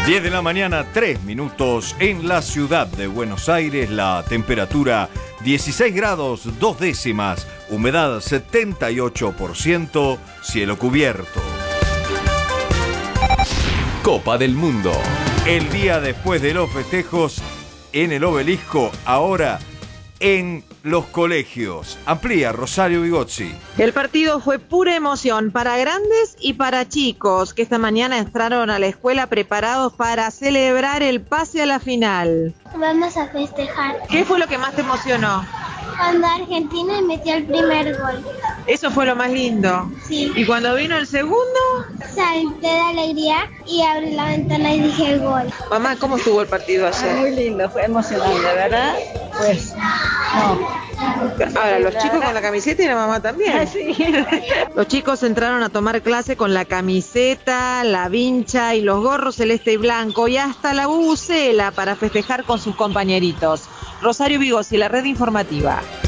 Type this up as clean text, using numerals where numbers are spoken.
10 de la mañana, 3 minutos en la ciudad de Buenos Aires. La temperatura 16 grados 2 décimas, humedad 78%, cielo cubierto. Copa del Mundo. El día después de los festejos en el Obelisco, ahora en los colegios. Amplía Rosario Vigozzi. El partido fue pura emoción para grandes y para chicos que esta mañana entraron a la escuela preparados para celebrar el pase a la final. Vamos a festejar. ¿Qué fue lo que más te emocionó? Cuando Argentina metió el primer gol. Eso fue lo más lindo. Sí. ¿Y cuando vino el segundo? Salté de alegría y abrí la ventana y dije gol. Mamá, ¿cómo estuvo el partido ayer? Muy lindo, fue emocionante, ¿verdad? Pues, no. Ahora, los chicos con la camiseta y la mamá también. Sí. Los chicos entraron a tomar clase con la camiseta, la vincha y los gorros celeste y blanco y hasta la bubucela para festejar con sus compañeritos. Rosario Vigozzi, la red informativa.